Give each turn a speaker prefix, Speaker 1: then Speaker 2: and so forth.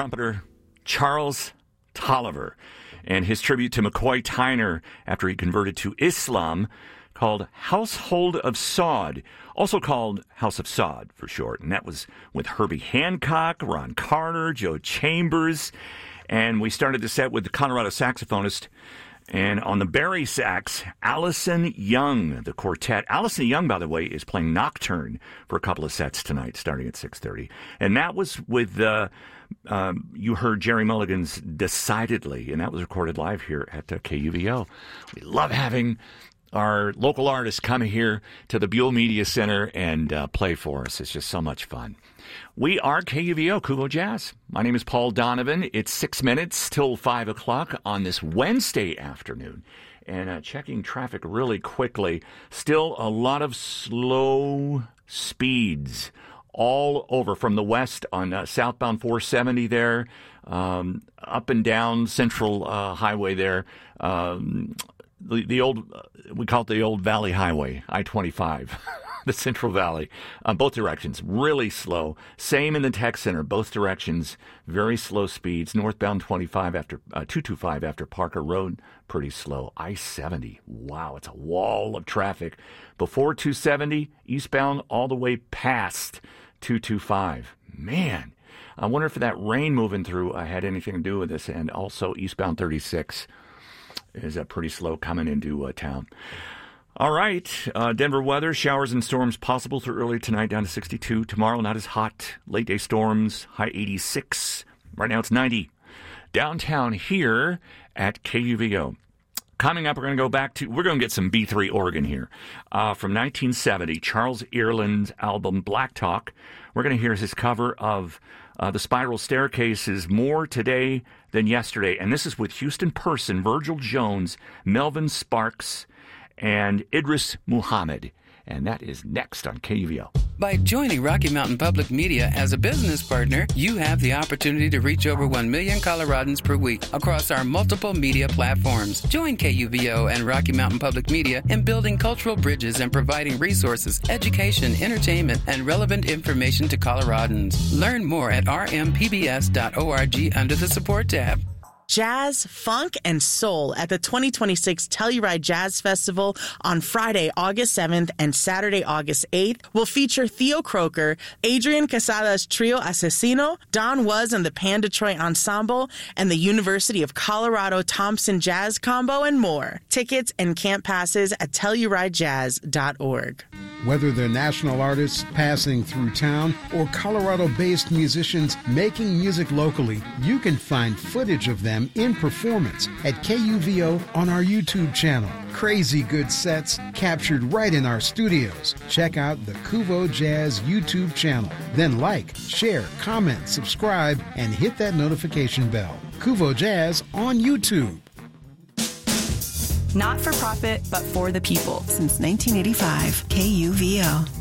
Speaker 1: trumpeter Charles Tolliver and his tribute to McCoy Tyner after he converted to Islam, called Household of Sod, also called House of Sod for short. And that was with Herbie Hancock, Ron Carter, Joe Chambers. And we started the set with the Colorado saxophonist. And on the Barry sax, Allison Young, the quartet. Allison Young, by the way, is playing Nocturne for a couple of sets tonight, starting at 6:30. And that was with, you heard Jerry Mulligan's Decidedly, and that was recorded live here at KUVO. We love having our local artists come here to the Buell Media Center and play for us. It's just so much fun. We are KUVO, KUVO Jazz. My name is Paul Donovan. It's 6 minutes till 5 o'clock on this Wednesday afternoon. And checking traffic really quickly, still a lot of slow speeds all over from the west on southbound 470 there, up and down Central Highway there. The old, we call it the old Valley Highway, I-25, the Central Valley, both directions, really slow. Same in the Tech Center, both directions, very slow speeds. Northbound 225 after Parker Road, pretty slow. I-70, wow, it's a wall of traffic. Before 270, eastbound all the way past 225. Man, I wonder if that rain moving through had anything to do with this. And also eastbound 36 is pretty slow coming into town. All right, Denver weather, showers and storms possible through early tonight, down to 62. Tomorrow, not as hot. Late day storms, high 86. Right now it's 90. Downtown here at KUVO. Coming up, we're going to get some B3 organ here. From 1970, Charles Earland's album Black Talk. We're going to hear his cover of The Spiral Staircase's More Today Than Yesterday. And this is with Houston Person, Virgil Jones, Melvin Sparks, and Idris Muhammad. And that is next on KUVO.
Speaker 2: By joining Rocky Mountain Public Media as a business partner, you have the opportunity to reach over 1 million Coloradans per week across our multiple media platforms. Join KUVO and Rocky Mountain Public Media in building cultural bridges and providing resources, education, entertainment, and relevant information to Coloradans. Learn more at rmpbs.org under the Support tab.
Speaker 3: Jazz, funk, and soul at the 2026 Telluride Jazz Festival on Friday, August 7th and Saturday, August 8th will feature Theo Croker, Adrian Quesada's Trio Asesino, Don Was and the Pan Detroit Ensemble, and the University of Colorado Thompson Jazz Combo, and more. Tickets and camp passes at TellurideJazz.org.
Speaker 4: Whether they're national artists passing through town or Colorado-based musicians making music locally, you can find footage of them in performance at KUVO on our YouTube channel. Crazy good sets captured right in our studios. Check out the KUVO Jazz YouTube channel. Then like, share, comment, subscribe, and hit that notification bell. KUVO Jazz on YouTube.
Speaker 5: Not for profit, but for the people. Since 1985, KUVO.